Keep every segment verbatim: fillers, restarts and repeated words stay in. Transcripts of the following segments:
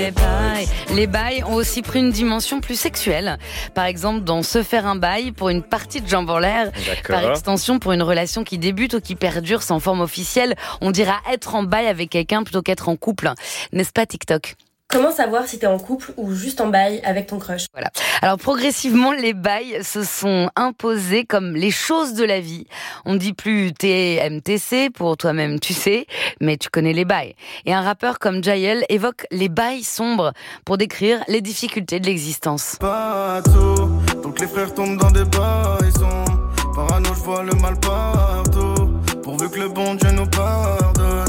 Les bails. Les bails ont aussi pris une dimension plus sexuelle. Par exemple, dans se faire un bail pour une partie de jambes en l'air. D'accord. Par extension, pour une relation qui débute ou qui perdure sans forme officielle, on dira être en bail avec quelqu'un plutôt qu'être en couple. N'est-ce pas TikTok ? Comment savoir si t'es en couple ou juste en bail avec ton crush ? Voilà. Alors progressivement, les bails se sont imposés comme les choses de la vie. On ne dit plus T M T C pour toi-même, tu sais, mais tu connais les bails. Et un rappeur comme Jaël évoque les bails sombres pour décrire les difficultés de l'existence. Pas tout, donc les frères tombent dans des bails sombres. Parano, je vois le mal partout, pourvu que le bon Dieu nous pardonne.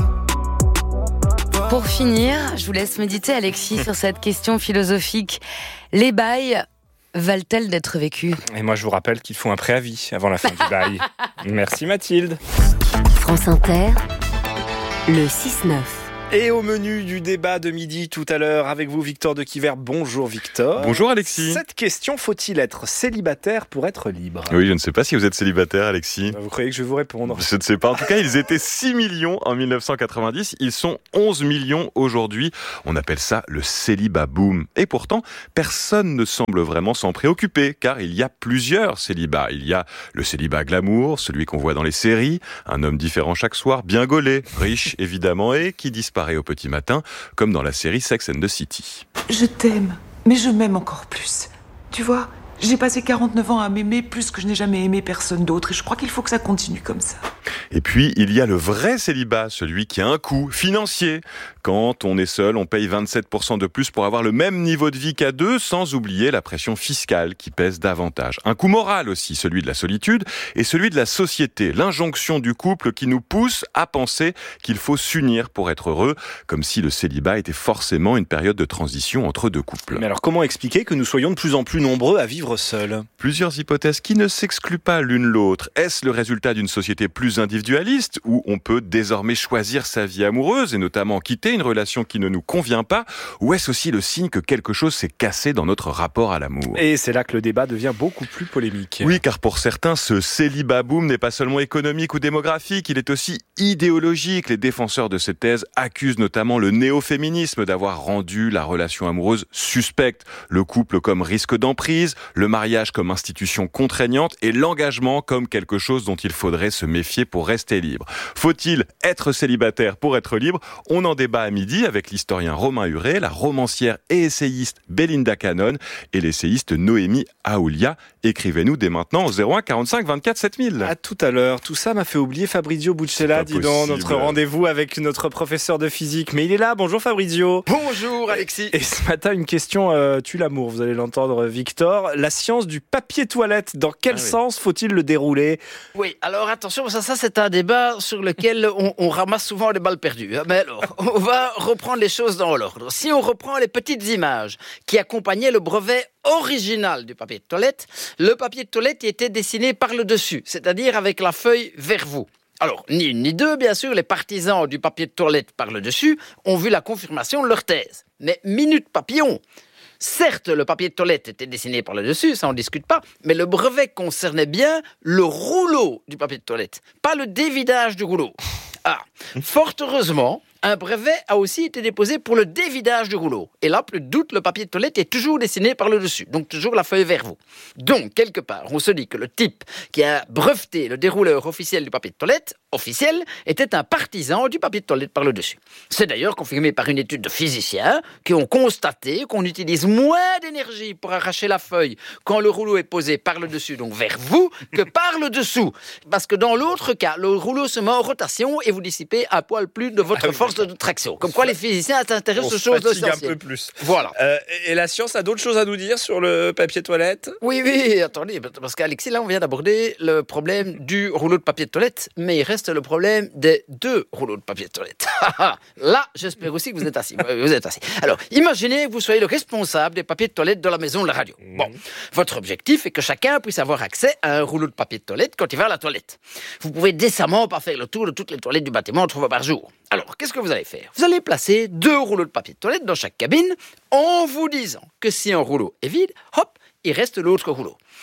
Pour finir, je vous laisse méditer, Alexis, sur cette question philosophique. Les bails valent-elles d'être vécus ? Et moi, je vous rappelle qu'il faut un préavis avant la fin du bail. Merci Mathilde. France Inter, le six neuf. Et au menu du débat de midi tout à l'heure avec vous, Victor de Quiver. Bonjour Victor. Bonjour Alexis. Cette question, faut-il être célibataire pour être libre ? Oui, je ne sais pas si vous êtes célibataire, Alexis. Vous croyez que je vais vous répondre ? Je ne sais pas. En tout cas, ils étaient six millions en dix-neuf cent quatre-vingt-dix. Ils sont onze millions aujourd'hui. On appelle ça le célibat boom. Et pourtant, personne ne semble vraiment s'en préoccuper, car il y a plusieurs célibats. Il y a le célibat glamour, celui qu'on voit dans les séries, un homme différent chaque soir, bien gaulé, riche évidemment, et qui disparaît au petit matin, comme dans la série Sex and the City. Je t'aime, mais je m'aime encore plus. Tu vois, j'ai passé quarante-neuf ans à m'aimer plus que je n'ai jamais aimé personne d'autre et je crois qu'il faut que ça continue comme ça. Et puis, il y a le vrai célibat, celui qui a un coût financier. Quand on est seul, on paye vingt-sept pour cent de plus pour avoir le même niveau de vie qu'à deux, sans oublier la pression fiscale qui pèse davantage. Un coût moral aussi, celui de la solitude, et celui de la société, l'injonction du couple qui nous pousse à penser qu'il faut s'unir pour être heureux, comme si le célibat était forcément une période de transition entre deux couples. Mais alors, comment expliquer que nous soyons de plus en plus nombreux à vivre seuls ? Plusieurs hypothèses qui ne s'excluent pas l'une l'autre. Est-ce le résultat d'une société plus individualiste, où on peut désormais choisir sa vie amoureuse et notamment quitter une relation qui ne nous convient pas, ou est-ce aussi le signe que quelque chose s'est cassé dans notre rapport à l'amour ? Et c'est là que le débat devient beaucoup plus polémique. Oui, car pour certains, ce célibat boom n'est pas seulement économique ou démographique, il est aussi idéologique. Les défenseurs de cette thèse accusent notamment le néo-féminisme d'avoir rendu la relation amoureuse suspecte, le couple comme risque d'emprise, le mariage comme institution contraignante et l'engagement comme quelque chose dont il faudrait se méfier pour rester libre. Faut-il être célibataire pour être libre ? On en débat à midi avec l'historien Romain Huret, la romancière et essayiste Belinda Cannon et l'essayiste Noémie Aoulia. Écrivez-nous dès maintenant au zéro un quarante-cinq vingt-quatre sept mille. À tout à l'heure. Tout ça m'a fait oublier Fabrizio Buccella, dis donc, notre rendez-vous avec notre professeur de physique. Mais il est là. Bonjour Fabrizio. Bonjour Alexis. Et ce matin, une question euh, tue l'amour. Vous allez l'entendre, Victor. La science du papier toilette. Dans quel ah, sens oui. faut-il le dérouler ? Oui, alors attention, ça, ça c'est un débat sur lequel on, on ramasse souvent les balles perdues. Mais alors, on va reprendre les choses dans l'ordre. Si on reprend les petites images qui accompagnaient le brevet original du papier de toilette, le papier de toilette était dessiné par le dessus, c'est-à-dire avec la feuille vers vous. Alors, ni une ni deux, bien sûr, les partisans du papier de toilette par le dessus ont vu la confirmation de leur thèse. Mais minute papillon. Certes, le papier de toilette était dessiné par le dessus, ça on ne discute pas, mais le brevet concernait bien le rouleau du papier de toilette, pas le dévidage du rouleau. Ah, fort heureusement, un brevet a aussi été déposé pour le dévidage du rouleau. Et là, plus de doute, le papier de toilette est toujours dessiné par le dessus, donc toujours la feuille vers vous. Donc, quelque part, on se dit que le type qui a breveté le dérouleur officiel du papier de toilette, officiel, était un partisan du papier de toilette par le dessus. C'est d'ailleurs confirmé par une étude de physiciens qui ont constaté qu'on utilise moins d'énergie pour arracher la feuille quand le rouleau est posé par le dessus, donc vers vous, que par le dessous. Parce que dans l'autre cas, le rouleau se met en rotation et vous dissipez un poil plus de votre force de traction. Comme quoi les physiciens s'intéressent aux choses essentielles. Un peu plus. Voilà. Euh, et la science a d'autres choses à nous dire sur le papier toilette ? Oui, oui, attendez, parce qu'Alexis, là, on vient d'aborder le problème du rouleau de papier de toilette, mais il reste le problème des deux rouleaux de papier de toilette. Là, j'espère aussi que vous êtes assis. Vous êtes assis. Alors, imaginez que vous soyez le responsable des papiers de toilette de la maison de la radio. Bon, votre objectif est que chacun puisse avoir accès à un rouleau de papier de toilette quand il va à la toilette. Vous pouvez décemment pas faire le tour de toutes les toilettes du bâtiment trois fois par jour. Alors, qu'est-ce que vous allez faire ? Vous allez placer deux rouleaux de papier de toilette dans chaque cabine en vous disant que si un rouleau est vide, hop, il reste l'autre rouleau.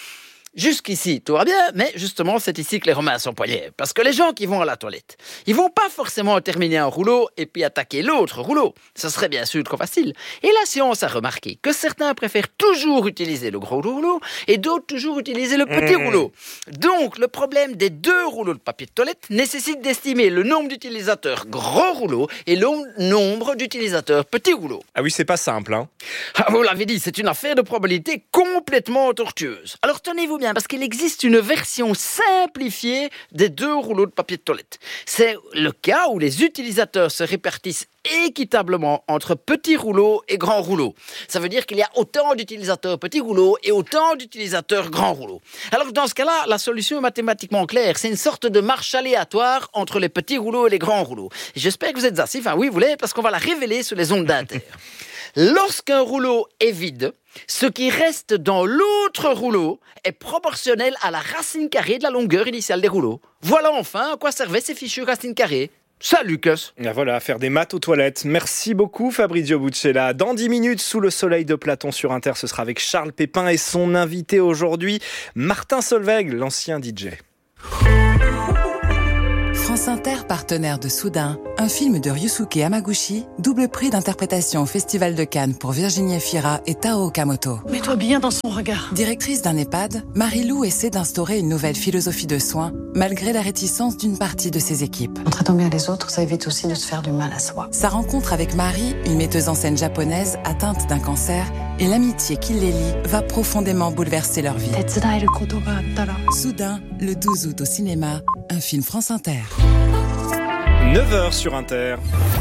Jusqu'ici, tout va bien, mais justement, c'est ici que les Romains s'empoignaient. Parce que les gens qui vont à la toilette, ils vont pas forcément terminer un rouleau et puis attaquer l'autre rouleau. Ce serait bien sûr trop facile. Et la science a remarqué que certains préfèrent toujours utiliser le gros rouleau et d'autres toujours utiliser le petit mmh. rouleau. Donc, le problème des deux rouleaux de papier de toilette nécessite d'estimer le nombre d'utilisateurs gros rouleau et le nombre d'utilisateurs petit rouleau. Ah oui, c'est pas simple, hein. Ah, vous l'avez dit, c'est une affaire de probabilité complètement tortueuse. Alors tenez-vous bien, parce qu'il existe une version simplifiée des deux rouleaux de papier de toilette. C'est le cas où les utilisateurs se répartissent équitablement entre petits rouleaux et grands rouleaux. Ça veut dire qu'il y a autant d'utilisateurs petits rouleaux et autant d'utilisateurs grands rouleaux. Alors dans ce cas-là, la solution est mathématiquement claire. C'est une sorte de marche aléatoire entre les petits rouleaux et les grands rouleaux. Et j'espère que vous êtes assis, enfin oui, vous l'êtes, parce qu'on va la révéler sur les ondes d'Inter. Lorsqu'un rouleau est vide, ce qui reste dans l'autre rouleau est proportionnel à la racine carrée de la longueur initiale des rouleaux. Voilà enfin à quoi servaient ces fichues racines carrées. Salut Lucas. Et voilà, faire des maths aux toilettes. Merci beaucoup Fabrizio Buccella. Dans dix minutes, sous le soleil de Platon sur Inter, ce sera avec Charles Pépin et son invité aujourd'hui, Martin Solveig, l'ancien D J. France Inter, partenaire de Soudain, un film de Ryusuke Hamaguchi, double prix d'interprétation au Festival de Cannes pour Virginie Efira et Tao Okamoto. Mets-toi bien dans son regard. Directrice d'un EHPAD, Marie-Lou essaie d'instaurer une nouvelle philosophie de soins, malgré la réticence d'une partie de ses équipes. En traitant bien les autres, ça évite aussi de se faire du mal à soi. Sa rencontre avec Marie, une metteuse en scène japonaise atteinte d'un cancer, et l'amitié qui les lie va profondément bouleverser leur vie. Soudain, le douze août au cinéma, un film France Inter. neuf heures sur Inter.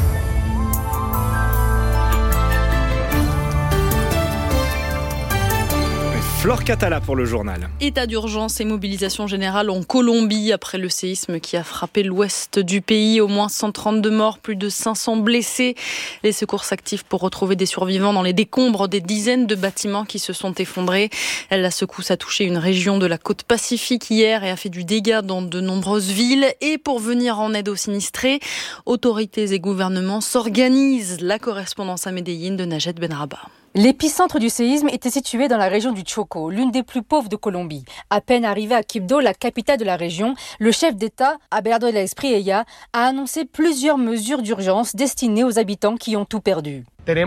Flore Catala pour le journal. État d'urgence et mobilisation générale en Colombie après le séisme qui a frappé l'ouest du pays. Au moins cent trente-deux morts, plus de cinq cents blessés. Les secours s'activent pour retrouver des survivants dans les décombres des dizaines de bâtiments qui se sont effondrés. La secousse a touché une région de la côte Pacifique hier et a fait du dégât dans de nombreuses villes. Et pour venir en aide aux sinistrés, autorités et gouvernements s'organisent. La correspondance à Medellín de Najet Benraba. L'épicentre du séisme était situé dans la région du Chocó, l'une des plus pauvres de Colombie. À peine arrivé à Quibdó, la capitale de la région, le chef d'État, Abelardo de la Espriella, a annoncé plusieurs mesures d'urgence destinées aux habitants qui ont tout perdu.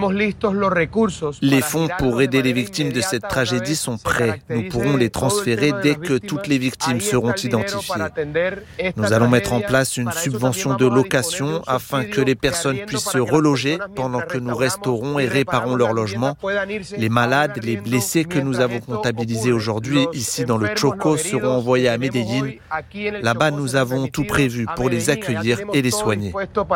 Les fonds pour aider les victimes de cette tragédie sont prêts. Nous pourrons les transférer dès que toutes les victimes seront identifiées. Nous allons mettre en place une subvention de location afin que les personnes puissent se reloger pendant que nous restaurons et réparons leur logement. Les malades, les blessés que nous avons comptabilisés aujourd'hui ici dans le Chocó seront envoyés à Medellín. Là-bas, nous avons tout prévu pour les accueillir et les soigner.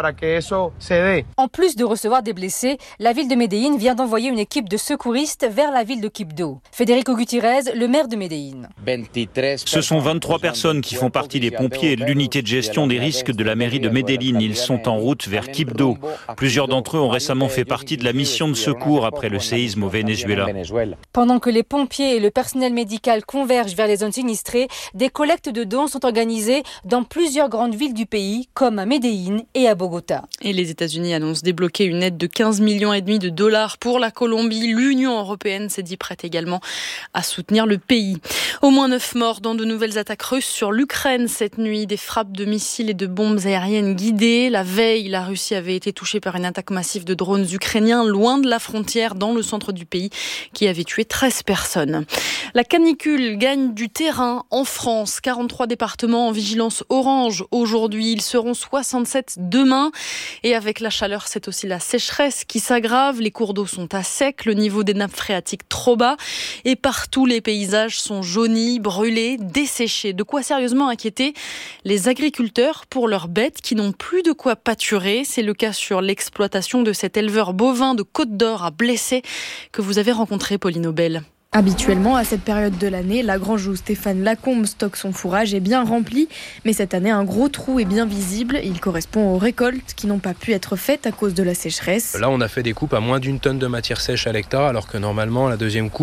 En plus de recevoir des blessés, la ville de Medellín vient d'envoyer une équipe de secouristes vers la ville de Quibdó. Federico Gutiérrez, le maire de Medellín. Ce sont vingt-trois personnes qui font partie des pompiers et de l'unité de gestion des risques de la mairie de Medellín. Ils sont en route vers Quibdó. Plusieurs d'entre eux ont récemment fait partie de la mission de secours après le séisme au Venezuela. Pendant que les pompiers et le personnel médical convergent vers les zones sinistrées, des collectes de dons sont organisées dans plusieurs grandes villes du pays, comme à Medellín et à Bogota. Et les États-Unis annoncent débloquer une aide de quinze millions et demi de dollars pour la Colombie. L'Union européenne s'est dit prête également à soutenir le pays. Au moins neuf morts dans de nouvelles attaques russes sur l'Ukraine cette nuit. Des frappes de missiles et de bombes aériennes guidées. La veille, la Russie avait été touchée par une attaque massive de drones ukrainiens loin de la frontière dans le centre du pays qui avait tué treize personnes. La canicule gagne du terrain en France. quarante-trois départements en vigilance orange aujourd'hui. Ils seront soixante-sept demain. Et avec la chaleur, c'est aussi la sécheresse qui s'aggrave. Les cours d'eau sont à sec, le niveau des nappes phréatiques trop bas. Et partout, les paysages sont jaunis, brûlés, desséchés. De quoi sérieusement inquiéter les agriculteurs pour leurs bêtes qui n'ont plus de quoi pâturer. C'est le cas sur l'exploitation de cet éleveur bovin de Côte d'Or à Blessé que vous avez rencontré, Pauline Aubel. Habituellement, à cette période de l'année, la grange où Stéphane Lacombe stocke son fourrage est bien remplie. Mais cette année, un gros trou est bien visible. Il correspond aux récoltes qui n'ont pas pu être faites à cause de la sécheresse. Là, on a fait des coupes à moins d'une tonne de matière sèche à l'hectare, alors que normalement, la deuxième coupe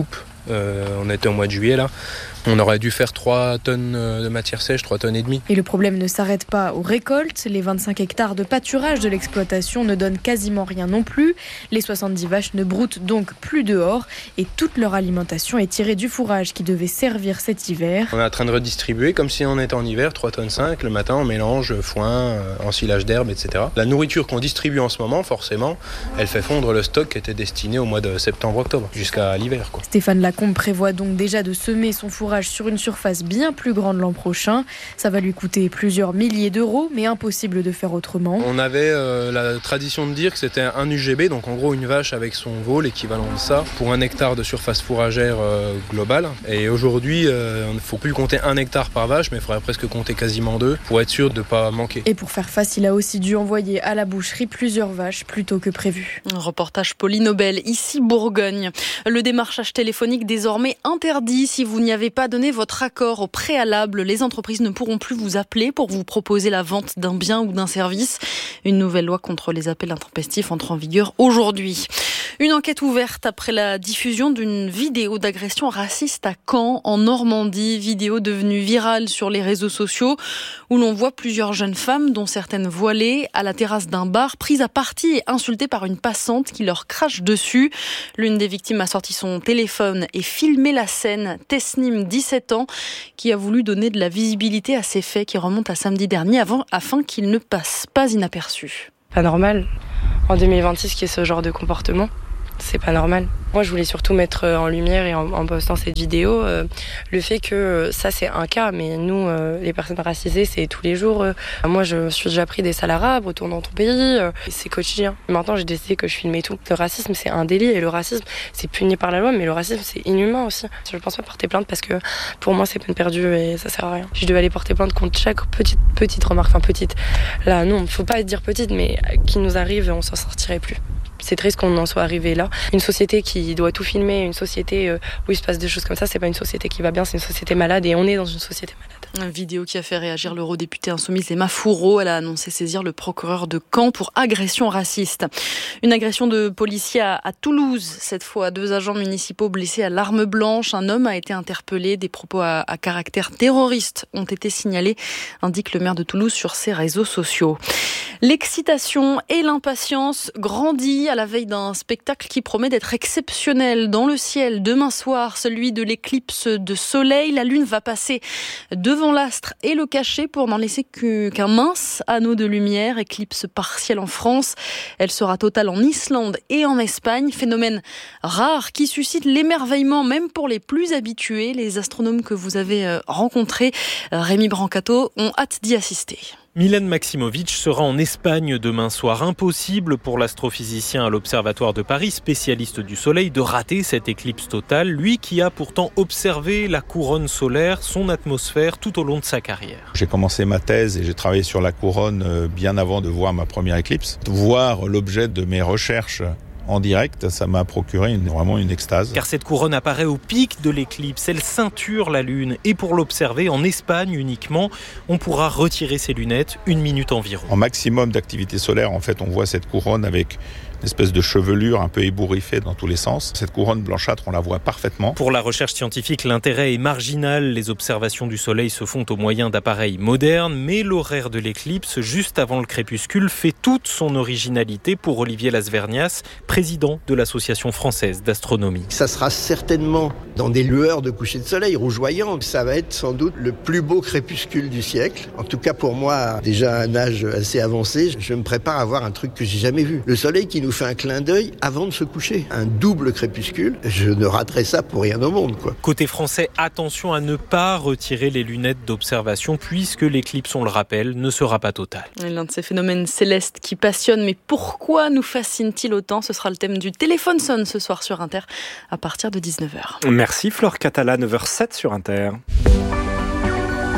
Euh, on était au mois de juillet là. On aurait dû faire trois tonnes de matière sèche, trois tonnes et demie. Et le problème ne s'arrête pas aux récoltes. Les vingt-cinq hectares de pâturage de l'exploitation ne donnent quasiment rien non plus. Les soixante-dix vaches ne broutent donc plus dehors et toute leur alimentation est tirée du fourrage qui devait servir cet hiver. On est en train de redistribuer comme si on était en hiver, trois tonnes cinq. Le matin, on mélange foin, ensilage d'herbe, et cetera. La nourriture qu'on distribue en ce moment, forcément, elle fait fondre le stock qui était destiné au mois de septembre-octobre, jusqu'à l'hiver, quoi. Stéphane Lacombe prévoit donc déjà de semer son fourrage sur une surface bien plus grande l'an prochain. Ça va lui coûter plusieurs milliers d'euros, mais impossible de faire autrement. On avait euh, la tradition de dire que c'était un U G B, donc en gros une vache avec son veau, l'équivalent de ça, pour un hectare de surface fourragère euh, globale. Et aujourd'hui, euh, il ne faut plus compter un hectare par vache, mais il faudrait presque compter quasiment deux pour être sûr de ne pas manquer. Et pour faire face, il a aussi dû envoyer à la boucherie plusieurs vaches plus tôt que prévu. Un reportage Pauline Aubel, ici Bourgogne. Le démarchage téléphonique désormais interdit si vous n'y avez pas donné votre accord au préalable. Les entreprises ne pourront plus vous appeler pour vous proposer la vente d'un bien ou d'un service. Une nouvelle loi contre les appels intempestifs entre en vigueur aujourd'hui. Une enquête ouverte après la diffusion d'une vidéo d'agression raciste à Caen, en Normandie. Vidéo devenue virale sur les réseaux sociaux où l'on voit plusieurs jeunes femmes, dont certaines voilées, à la terrasse d'un bar, prises à partie et insultées par une passante qui leur crache dessus. L'une des victimes a sorti son téléphone et filmé la scène. Tesnim, dix-sept ans, qui a voulu donner de la visibilité à ces faits qui remontent à samedi dernier avant, afin qu'ils ne passent pas inaperçus. Pas normal. En deux mille vingt-six, qu'il y ait ce genre de comportement, c'est pas normal. Moi, je voulais surtout mettre en lumière et en, en postant cette vidéo euh, le fait que ça, c'est un cas, mais nous, euh, les personnes racisées, c'est tous les jours. Euh, moi, je suis déjà pris des sales arabes, retourne dans ton pays, euh, c'est quotidien. Maintenant, j'ai décidé que je filmais tout. Le racisme, c'est un délit et le racisme, c'est puni par la loi, mais le racisme, c'est inhumain aussi. Je pense pas porter plainte parce que pour moi, c'est peine perdue et ça sert à rien. Je devais aller porter plainte contre chaque petite, petite remarque, enfin petite. Là, non, faut pas dire petite, mais qui nous arrive, on s'en sortirait plus. C'est triste qu'on en soit arrivé là. Une société qui doit tout filmer, une société où il se passe des choses comme ça, c'est pas une société qui va bien, c'est une société malade et on est dans une société malade. Une vidéo qui a fait réagir l'eurodéputée insoumise Emma Fourreau. Elle a annoncé saisir le procureur de Caen pour agression raciste. Une agression de policier à, à Toulouse. Cette fois, deux agents municipaux blessés à l'arme blanche. Un homme a été interpellé. Des propos à, à caractère terroriste ont été signalés, indique le maire de Toulouse sur ses réseaux sociaux. L'excitation et l'impatience grandit à la veille d'un spectacle qui promet d'être exceptionnel dans le ciel. Demain soir, celui de l'éclipse de soleil. La lune va passer devant l'astre et le cacher pour n'en laisser qu'un mince anneau de lumière. Éclipse partielle en France. Elle sera totale en Islande et en Espagne. Phénomène rare qui suscite l'émerveillement même pour les plus habitués. Les astronomes que vous avez rencontrés, Rémi Brancato, ont hâte d'y assister. Milan Maximovic sera en Espagne demain soir. Impossible pour l'astrophysicien à l'Observatoire de Paris, spécialiste du Soleil, de rater cette éclipse totale. Lui qui a pourtant observé la couronne solaire, son atmosphère, tout au long de sa carrière. J'ai commencé ma thèse et j'ai travaillé sur la couronne bien avant de voir ma première éclipse. Voir l'objet de mes recherches en direct, ça m'a procuré une, vraiment une extase. Car cette couronne apparaît au pic de l'éclipse, elle ceinture la Lune. Et pour l'observer, en Espagne uniquement, on pourra retirer ses lunettes une minute environ. En maximum d'activité solaire, en fait, on voit cette couronne avec une espèce de chevelure un peu ébouriffée dans tous les sens. Cette couronne blanchâtre, on la voit parfaitement. Pour la recherche scientifique, l'intérêt est marginal. Les observations du Soleil se font au moyen d'appareils modernes, mais l'horaire de l'éclipse, juste avant le crépuscule, fait toute son originalité pour Olivier Lasvernias, président de l'Association française d'astronomie. Ça sera certainement dans des lueurs de coucher de soleil rougeoyants. Ça va être sans doute le plus beau crépuscule du siècle. En tout cas pour moi, déjà à un âge assez avancé, je me prépare à voir un truc que j'ai jamais vu. Le soleil qui nous fait un clin d'œil avant de se coucher. Un double crépuscule, je ne raterai ça pour rien au monde, quoi. Côté français, attention à ne pas retirer les lunettes d'observation puisque l'éclipse, on le rappelle, ne sera pas totale. L'un de ces phénomènes célestes qui passionnent, mais pourquoi nous fascine-t-il autant ? Ce sera le thème du Téléphone sonne ce soir sur Inter à partir de dix-neuf heures. Merci Flore Catala, neuf heures sept sur Inter.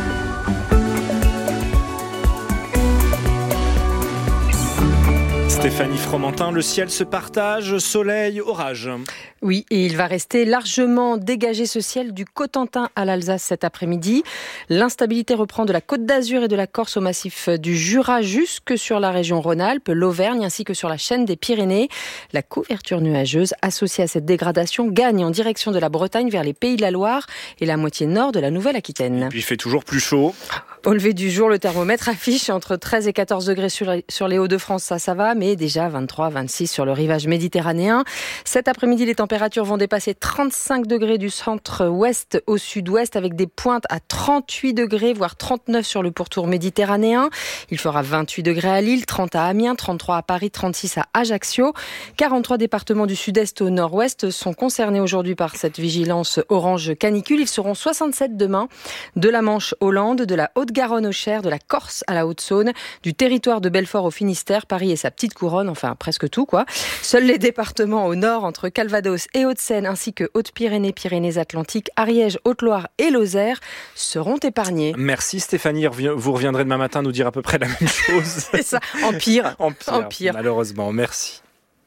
Stéphane Stéphanie Fromentin, le ciel se partage, soleil, orage. Oui, et il va rester largement dégagé ce ciel du Cotentin à l'Alsace cet après-midi. L'instabilité reprend de la Côte d'Azur et de la Corse au massif du Jura jusque sur la région Rhône-Alpes, l'Auvergne ainsi que sur la chaîne des Pyrénées. La couverture nuageuse associée à cette dégradation gagne en direction de la Bretagne vers les Pays de la Loire et la moitié nord de la Nouvelle-Aquitaine. Et puis il fait toujours plus chaud. Au lever du jour, le thermomètre affiche entre treize et quatorze degrés sur, sur les Hauts-de-France, ça, ça va, mais déjà vingt-trois, vingt-six sur le rivage méditerranéen. Cet après-midi, les températures vont dépasser trente-cinq degrés du centre-ouest au sud-ouest, avec des pointes à trente-huit degrés, voire trente-neuf sur le pourtour méditerranéen. Il fera vingt-huit degrés à Lille, trente à Amiens, trente-trois à Paris, trente-six à Ajaccio. quarante-trois départements du sud-est au nord-ouest sont concernés aujourd'hui par cette vigilance orange canicule. Ils seront soixante-sept demain, de la Manche au Landes, de la Haute-Garonne au Cher, de la Corse à la Haute-Saône, du territoire de Belfort au Finistère, Paris et sa petite couronne, enfin presque tout quoi. Seuls les départements au nord, entre Calvados et Hauts-de-Seine, ainsi que Hautes-Pyrénées, Pyrénées-Atlantiques, Ariège, Haute-Loire et Lozère, seront épargnés. Merci Stéphanie, vous reviendrez demain matin nous dire à peu près la même chose. C'est ça, en pire. en pire, en pire. Malheureusement, merci.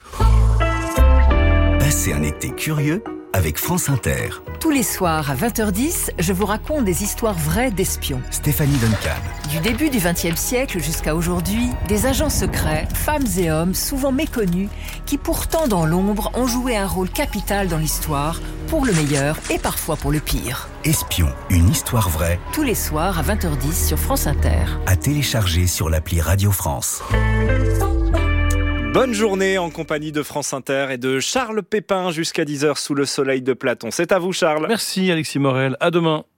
Passez un été curieux avec France Inter. Tous les soirs à vingt heures dix, je vous raconte des histoires vraies d'espions. Stéphanie Duncan. Du début du vingtième siècle jusqu'à aujourd'hui, des agents secrets, femmes et hommes souvent méconnus, qui pourtant dans l'ombre ont joué un rôle capital dans l'histoire, pour le meilleur et parfois pour le pire. Espions, une histoire vraie. Tous les soirs à vingt heures dix sur France Inter. À télécharger sur l'appli Radio France. Bonne journée en compagnie de France Inter et de Charles Pépin jusqu'à dix heures sous le soleil de Platon. C'est à vous Charles. Merci Alexis Morel, à demain.